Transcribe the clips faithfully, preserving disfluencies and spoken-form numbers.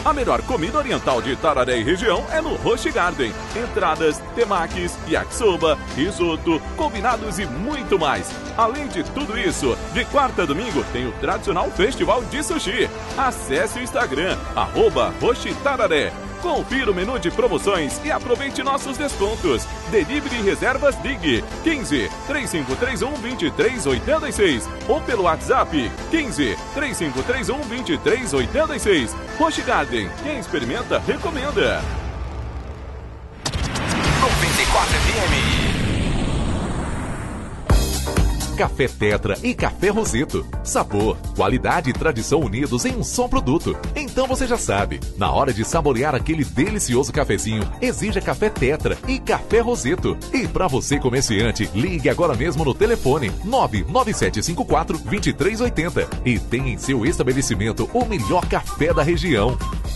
A melhor comida oriental de Itararé e região é no Roshi Garden. Entradas, temakis, yakisoba, risoto, combinados e muito mais. Além de tudo isso, de quarta a domingo tem o tradicional festival de sushi. Acesse o Instagram, arroba Roshi Itararé. Confira o menu de promoções e aproveite nossos descontos. Delivery e reservas Dig quinze, três cinco três um, dois três oito seis ou pelo WhatsApp quinze, três cinco três um, dois três oito seis. Roshi Garden, quem experimenta, recomenda. noventa e quatro F M. Café Tetra e Café Roseto. Sabor, qualidade e tradição unidos em um só produto. Então você já sabe, na hora de saborear aquele delicioso cafezinho, exija Café Tetra e Café Roseto. E para você comerciante, ligue agora mesmo no telefone nove nove sete cinco quatro, dois três oito zero e tenha em seu estabelecimento o melhor café da região.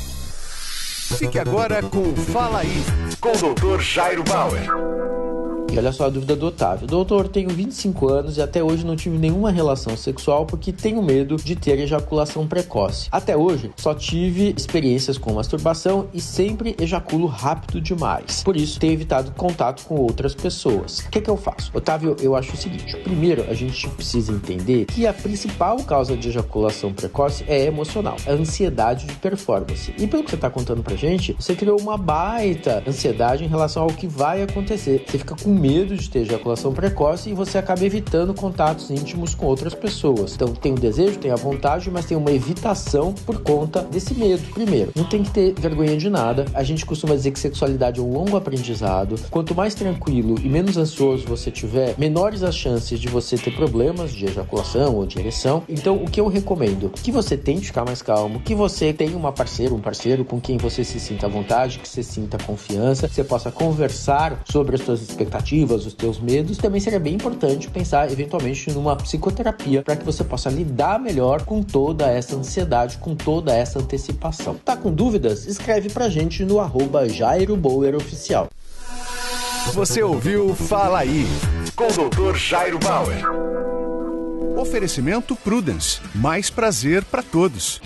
Fique agora com Fala Aí, com o doutor Jairo Bauer. E olha só a dúvida do Otávio. Doutor, tenho vinte e cinco anos e até hoje não tive nenhuma relação sexual porque tenho medo de ter ejaculação precoce. Até hoje, só tive experiências com masturbação e sempre ejaculo rápido demais. Por isso, tenho evitado contato com outras pessoas. O que é que eu faço? Otávio, eu acho o seguinte. Primeiro, a gente precisa entender que a principal causa de ejaculação precoce é emocional. A ansiedade de performance. E pelo que você está contando pra gente, você criou uma baita ansiedade em relação ao que vai acontecer. Você fica com medo de ter ejaculação precoce e você acaba evitando contatos íntimos com outras pessoas. Então tem o desejo, tem a vontade, mas tem uma evitação por conta desse medo. Primeiro, não tem que ter vergonha de nada. A gente costuma dizer que sexualidade é um longo aprendizado. Quanto mais tranquilo e menos ansioso você tiver, menores as chances de você ter problemas de ejaculação ou de ereção. Então o que eu recomendo? Que você tente ficar mais calmo, que você tenha uma parceira, um parceiro com quem você se sinta à vontade, que você sinta confiança, que você possa conversar sobre as suas expectativas, os teus medos. Também seria bem importante pensar eventualmente numa psicoterapia para que você possa lidar melhor com toda essa ansiedade, com toda essa antecipação. Tá com dúvidas? Escreve pra gente no arroba Jairo Bauer Oficial. Você ouviu Fala Aí, com o doutor Jairo Bauer. Oferecimento Prudence, mais prazer para todos.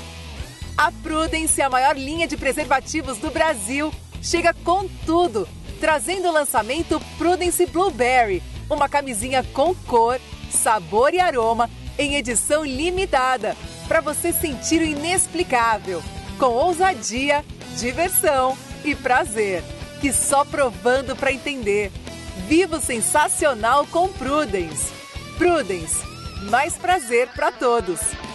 A Prudence, a maior linha de preservativos do Brasil, chega com tudo, trazendo o lançamento Prudence Blueberry, uma camisinha com cor, sabor e aroma em edição limitada, para você sentir o inexplicável, com ousadia, diversão e prazer, que só provando para entender. Viva o sensacional com Prudence. Prudence, mais prazer para todos.